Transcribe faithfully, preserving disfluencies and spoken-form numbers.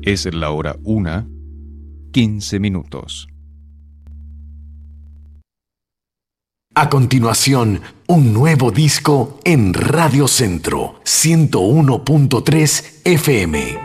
Es la hora una, quince minutos. A continuación, un nuevo disco en Radio Centro ciento uno punto tres F M.